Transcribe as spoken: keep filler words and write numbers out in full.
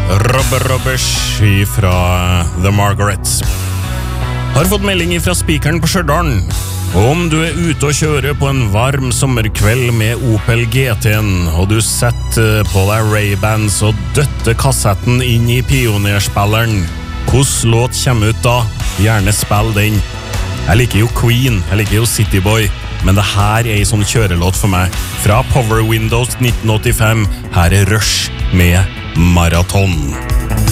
Robber Robbers fra The Margarets. Har fått melding fra spikeren på Stjørdalen. Om du er ute og kjører på en varm sommerkveld med Opel G T-en, og du setter på deg Ray-Bans og døtter kassetten inn i pionerspilleren, hvordan låt kommer ut da? Gjerne spill den. Jeg liker jo Queen, jeg liker jo City Boy, men det her er en sånn kjørelåt for meg. Fra Power Windows nitten åttifem, her er Rush med Marathon.